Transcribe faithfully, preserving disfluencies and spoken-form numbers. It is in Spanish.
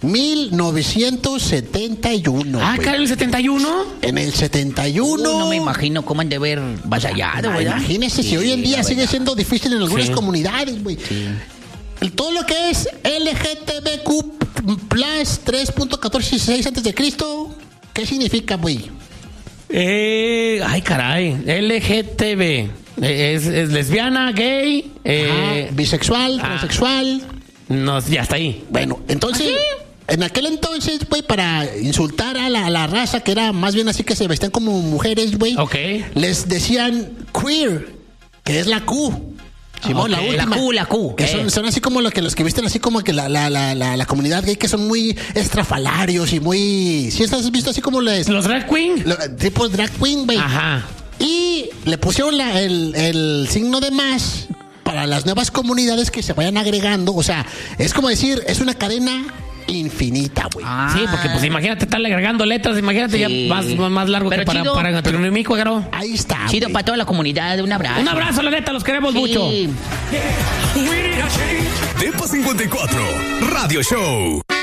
mil novecientos setenta y uno. Ah, ¿cara, en el setenta y uno? En el setenta y uno. Uh, no me imagino cómo han de haber batallado, ¿verdad? Imagínese Sí, si hoy en día sigue verdad. siendo difícil en algunas Sí. comunidades, güey. Sí. Todo lo que es L G T B Q plus tres punto catorce dieciséis antes de Cristo, ¿qué significa, güey? Eh, ay, caray. L G T B. Eh, Es, es lesbiana, gay. Eh, Ajá, bisexual, ah. transexual. no, ya está ahí. Bueno, entonces, en aquel entonces, güey, para insultar a la, a la raza, que era más bien así que se vestían como mujeres, güey, Ok. les decían queer, que es la Q. Simón, Ok. la última. La Q, la Q, Que eh. son, son así como los que los que visten así como que la, la, la, la, la comunidad gay, que son muy estrafalarios y muy... ¿Sí has visto así como les... Los drag queen. lo- tipos drag queen, güey? Ajá. Y le pusieron la- el, el signo de más para las nuevas comunidades que se vayan agregando. O sea, es como decir, es una cadena infinita, güey. Ah. Sí, porque pues imagínate estarle agregando letras, imagínate Sí. ya más, más largo Pero que para, chido. para Antonio Cuegaro. Ahí está. Chido güey. para toda la comunidad, un abrazo. Un abrazo, la neta, los queremos Sí. mucho. Depa cincuenta y cuatro, Radio Show.